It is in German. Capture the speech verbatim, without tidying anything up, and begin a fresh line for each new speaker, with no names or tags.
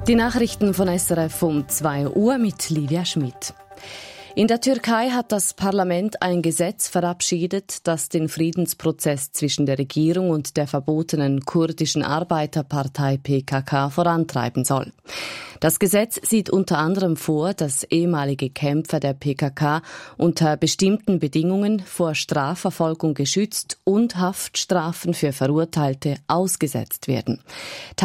Die Nachrichten von S R F um zwei Uhr mit Livia Schmidt. In der Türkei hat das Parlament ein Gesetz verabschiedet, das den Friedensprozess zwischen der Regierung und der verbotenen kurdischen Arbeiterpartei P K K vorantreiben soll. Das Gesetz sieht unter anderem vor, dass ehemalige Kämpfer der P K K unter bestimmten Bedingungen vor Strafverfolgung geschützt und Haftstrafen für Verurteilte ausgesetzt werden.